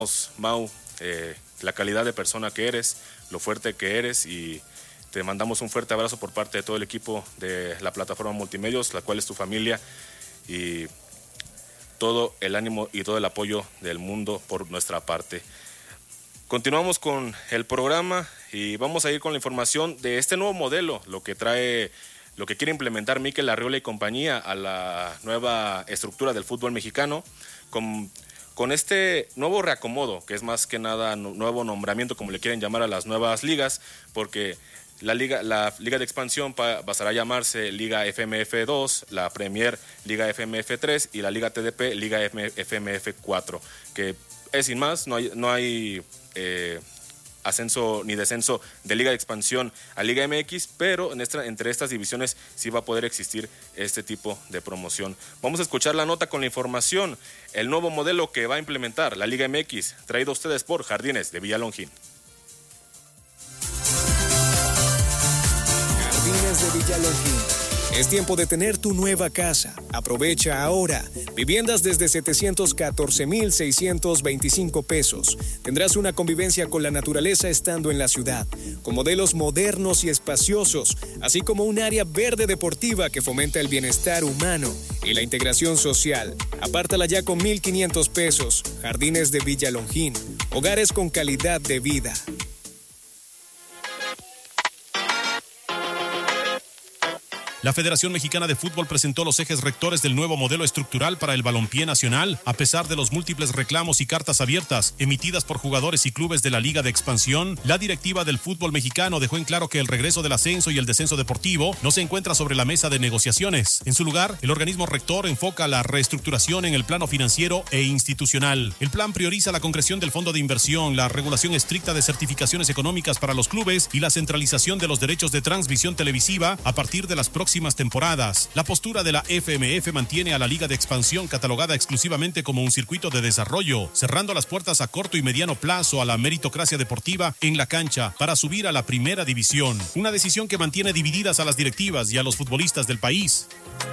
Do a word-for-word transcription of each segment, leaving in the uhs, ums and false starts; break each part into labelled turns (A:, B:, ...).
A: Mau, eh, la calidad de persona que eres, lo fuerte que eres, y te mandamos un fuerte abrazo por parte de todo el equipo de la plataforma Multimedios, la cual es tu familia, y todo el ánimo y todo el apoyo del mundo por nuestra parte. Continuamos con el programa y vamos a ir con la información de este nuevo modelo, lo que trae, lo que quiere implementar Mikel Arriola y compañía a la nueva estructura del fútbol mexicano, con Con este nuevo reacomodo, que es más que nada nuevo nombramiento, como le quieren llamar a las nuevas ligas, porque la liga, la liga de expansión pasará a llamarse Liga F M F dos, la Premier Liga F M F tres y la Liga T D P Liga F M F cuatro, que es sin más, no hay, no hay eh, ascenso ni descenso de Liga de Expansión a Liga M X, pero en esta, entre estas divisiones sí va a poder existir este tipo de promoción. Vamos a escuchar la nota con la información, el nuevo modelo que va a implementar la Liga M X, traído a ustedes por Jardines de Villalongín.
B: Jardines de Villalongín. Es tiempo de tener tu nueva casa. Aprovecha ahora. Viviendas desde setecientos catorce mil seiscientos veinticinco pesos. Tendrás una convivencia con la naturaleza estando en la ciudad, con modelos modernos y espaciosos, así como un área verde deportiva que fomenta el bienestar humano y la integración social. Apártala ya con mil quinientos pesos. Jardines de Villalongín. Hogares con calidad de vida.
C: La Federación Mexicana de Fútbol presentó los ejes rectores del nuevo modelo estructural para el balompié nacional, a pesar de los múltiples reclamos y cartas abiertas emitidas por jugadores y clubes de la Liga de Expansión. La directiva del fútbol mexicano dejó en claro que el regreso del ascenso y el descenso deportivo no se encuentra sobre la mesa de negociaciones. En su lugar, el organismo rector enfoca la reestructuración en el plano financiero e institucional. El plan prioriza la concreción del fondo de inversión, la regulación estricta de certificaciones económicas para los clubes y la centralización de los derechos de transmisión televisiva a partir de las próximas temporadas. La postura de la F M F mantiene a la Liga de Expansión catalogada exclusivamente como un circuito de desarrollo, cerrando las puertas a corto y mediano plazo a la meritocracia deportiva en la cancha para subir a la primera división. Una decisión que mantiene divididas a las directivas y a los futbolistas del país.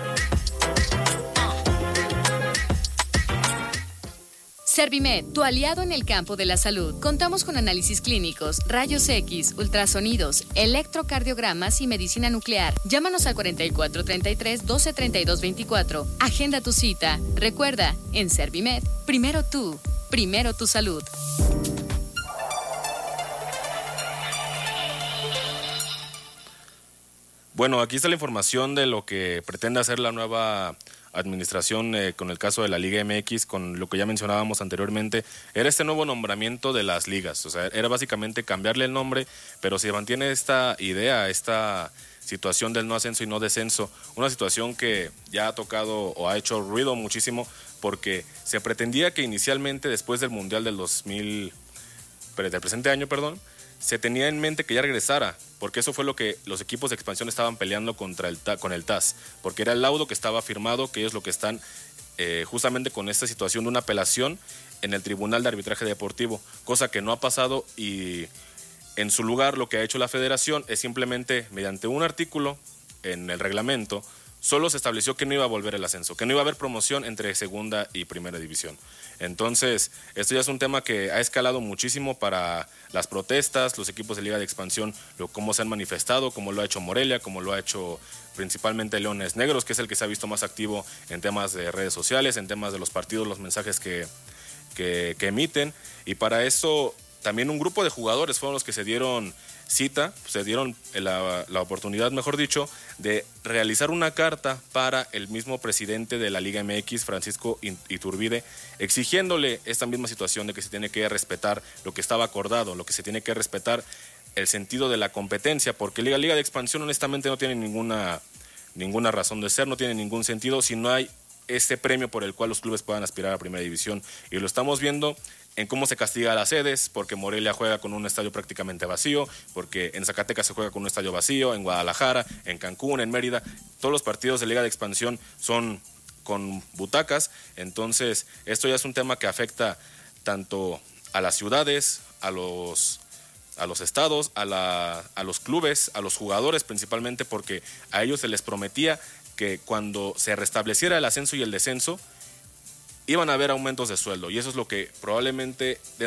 D: Servimed, tu aliado en el campo de la salud. Contamos con análisis clínicos, rayos X, ultrasonidos, electrocardiogramas y medicina nuclear. Llámanos al cuarenta y cuatro treinta y tres doce treinta y dos veinticuatro. Agenda tu cita. Recuerda, en Servimed, primero tú, primero tu salud.
A: Bueno, aquí está la información de lo que pretende hacer la nueva administración eh, con el caso de la Liga M X, con lo que ya mencionábamos anteriormente. Era este nuevo nombramiento de las ligas, o sea, era básicamente cambiarle el nombre, pero se mantiene esta idea, esta situación del no ascenso y no descenso, una situación que ya ha tocado o ha hecho ruido muchísimo, porque se pretendía que inicialmente, después del Mundial del dos mil, del presente año, perdón, se tenía en mente que ya regresara, porque eso fue lo que los equipos de expansión estaban peleando contra el con el T A S, porque era el laudo que estaba firmado, que ellos lo que están eh, justamente con esta situación de una apelación en el Tribunal de Arbitraje Deportivo, cosa que no ha pasado, y en su lugar lo que ha hecho la federación es simplemente, mediante un artículo en el reglamento, solo se estableció que no iba a volver el ascenso, que no iba a haber promoción entre segunda y primera división. Entonces, esto ya es un tema que ha escalado muchísimo para las protestas, los equipos de Liga de Expansión, lo, cómo se han manifestado, como lo ha hecho Morelia, como lo ha hecho principalmente Leones Negros, que es el que se ha visto más activo en temas de redes sociales, en temas de los partidos, los mensajes que, que, que emiten. Y para eso, también un grupo de jugadores fueron los que se dieron cita, se dieron la, la oportunidad, mejor dicho, de realizar una carta para el mismo presidente de la Liga M X, Francisco Iturbide, exigiéndole esta misma situación de que se tiene que respetar lo que estaba acordado, lo que se tiene que respetar el sentido de la competencia, porque la Liga de Expansión honestamente no tiene ninguna, ninguna razón de ser, no tiene ningún sentido si no hay este premio por el cual los clubes puedan aspirar a primera división, y lo estamos viendo en cómo se castiga a las sedes, porque Morelia juega con un estadio prácticamente vacío, porque en Zacatecas se juega con un estadio vacío, en Guadalajara, en Cancún, en Mérida, todos los partidos de Liga de Expansión son con butacas. Entonces esto ya es un tema que afecta tanto a las ciudades, a los, a los estados, a, la, a los clubes, a los jugadores principalmente, porque a ellos se les prometía que cuando se restableciera el ascenso y el descenso, iban a haber aumentos de sueldo y eso es lo que probablemente